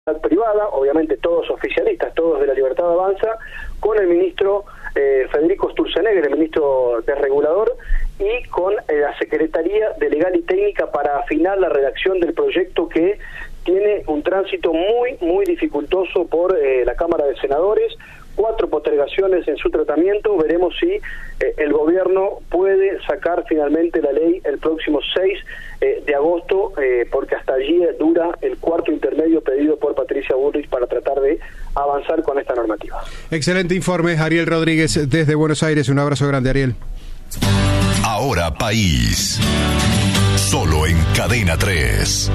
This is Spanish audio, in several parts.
privada, obviamente todos oficialistas, todos de la Libertad Avanza, con el ministro Federico Sturzenegger, el ministro desregulador, y con la Secretaría de Legal y Técnica para afinar la redacción del proyecto, que tiene un tránsito muy dificultoso por la Cámara de Senadores, 4 postergaciones en su tratamiento. Veremos si el gobierno puede sacar finalmente la ley el próximo 6 de agosto, porque hasta allí dura el cuarto intermedio pedido por Patricia Bullrich para tratar de avanzar con esta normativa. Excelente informe, Ariel Rodríguez desde Buenos Aires. Un abrazo grande, Ariel. Ahora País, solo en Cadena 3.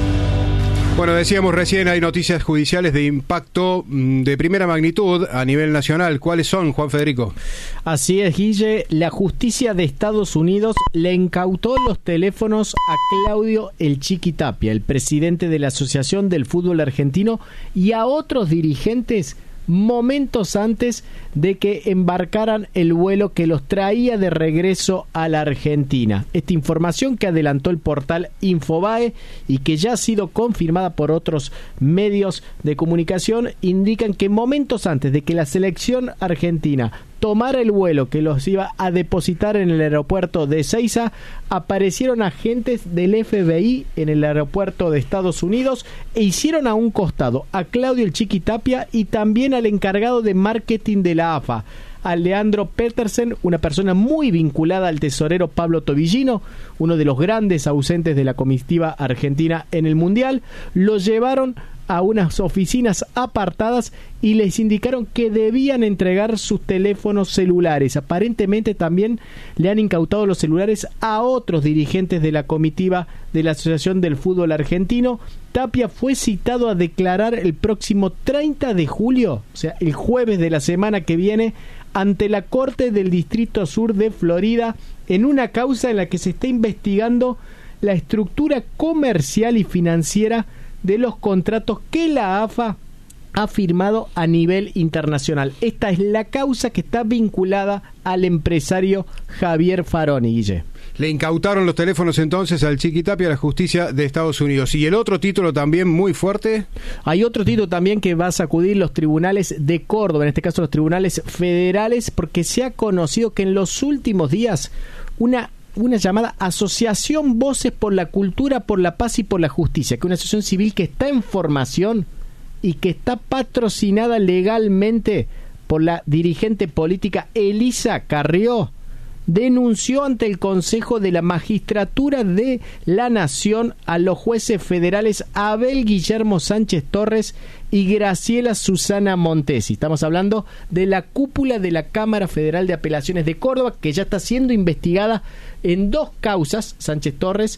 Bueno, decíamos recién, hay noticias judiciales de impacto de primera magnitud a nivel nacional. ¿Cuáles son, Juan Federico? Así es, Guille. La justicia de Estados Unidos le incautó los teléfonos a Claudio El Chiqui Tapia, el presidente de la Asociación del Fútbol Argentino, y a otros dirigentes momentos antes de que embarcaran el vuelo que los traía de regreso a la Argentina. Esta información, que adelantó el portal Infobae y que ya ha sido confirmada por otros medios de comunicación, indican que momentos antes de que la selección argentina tomara el vuelo que los iba a depositar en el aeropuerto de Ezeiza, aparecieron agentes del FBI en el aeropuerto de Estados Unidos e hicieron a un costado a Claudio El Chiqui Tapia y también al encargado de marketing de la AFA, a Leandro Petersen, una persona muy vinculada al tesorero Pablo Tobillino, uno de los grandes ausentes de la comitiva argentina en el Mundial. Lo llevaron a unas oficinas apartadas y les indicaron que debían entregar sus teléfonos celulares. Aparentemente también le han incautado los celulares a otros dirigentes de la comitiva de la Asociación del Fútbol Argentino. Tapia fue citado a declarar el próximo 30 de julio, o sea, el jueves de la semana que viene, ante la Corte del Distrito Sur de Florida, en una causa en la que se está investigando la estructura comercial y financiera de los contratos que la AFA ha firmado a nivel internacional. Esta es la causa que está vinculada al empresario Javier Faroni, Guille. Le incautaron los teléfonos entonces al Chiqui Tapia a la justicia de Estados Unidos. ¿Y el otro título también muy fuerte? Hay otro título también que va a sacudir los tribunales de Córdoba, en este caso los tribunales federales, porque se ha conocido que en los últimos días una llamada Asociación Voces por la Cultura, por la Paz y por la Justicia, que es una asociación civil que está en formación y que está patrocinada legalmente por la dirigente política Elisa Carrió, denunció ante el Consejo de la Magistratura de la Nación a los jueces federales Abel Guillermo Sánchez Torres y Graciela Susana Montesi. Estamos hablando de la cúpula de la Cámara Federal de Apelaciones de Córdoba, que ya está siendo investigada en 2 causas. Sánchez Torres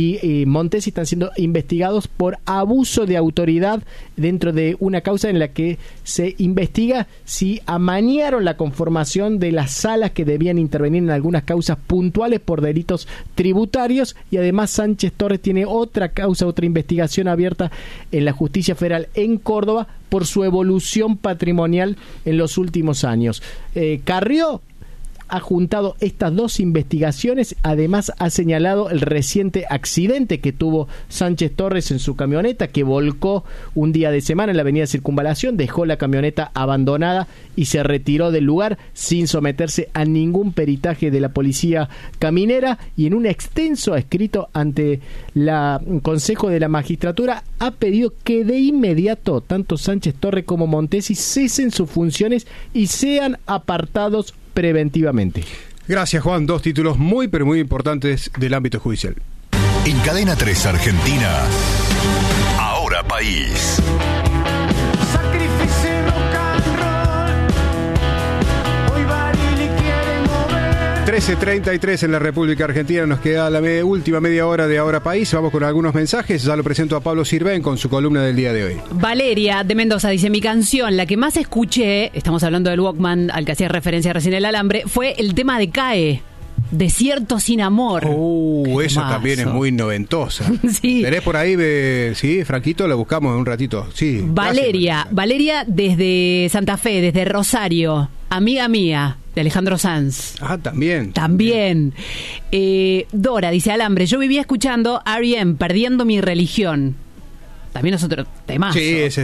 y Montesi están siendo investigados por abuso de autoridad dentro de una causa en la que se investiga si amañaron la conformación de las salas que debían intervenir en algunas causas puntuales por delitos tributarios. Y además Sánchez Torres tiene otra causa, otra investigación abierta en la Justicia Federal en Córdoba por su evolución patrimonial en los últimos años. Carrió ha juntado estas 2 investigaciones. Además ha señalado el reciente accidente que tuvo Sánchez Torres en su camioneta, que volcó un día de semana en la avenida Circunvalación, dejó la camioneta abandonada y se retiró del lugar sin someterse a ningún peritaje de la policía caminera. Y en un extenso escrito ante el Consejo de la Magistratura ha pedido que de inmediato tanto Sánchez Torres como Montesi cesen sus funciones y sean apartados preventivamente. Gracias, Juan. 2 títulos muy, pero muy importantes del ámbito judicial. En Cadena 3 Argentina, Ahora País. 13:33 en la República Argentina. Nos queda la última media hora de Ahora País. Vamos con algunos mensajes. Ya lo presento a Pablo Sirven con su columna del día de hoy. Valeria de Mendoza dice: mi canción, la que más escuché, estamos hablando del Walkman al que hacía referencia recién el Alambre, fue el tema de CAE, Desierto sin amor. Eso también es muy noventosa. Sí. ¿Tenés por ahí, sí, Franquito? Lo buscamos en un ratito. Sí. Valeria desde Santa Fe, desde Rosario. Amiga mía, de Alejandro Sanz. También. Dora dice: Alambre, yo vivía escuchando R.E.M. Perdiendo mi religión. también es otro temazo. Sí, ese